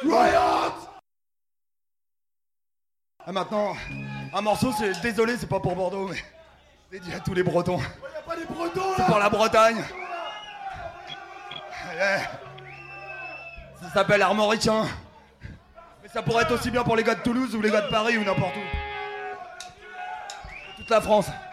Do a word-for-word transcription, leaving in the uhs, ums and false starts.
Riot. Ah, maintenant, un morceau, c'est désolé, c'est pas pour Bordeaux, mais dédié à tous les Bretons. Y a pas les Bretons C'est là. pour la Bretagne. Ouais. Ça s'appelle Armoricain. Mais ça pourrait être aussi bien pour les gars de Toulouse ou les gars de Paris ou n'importe où. Toute la France.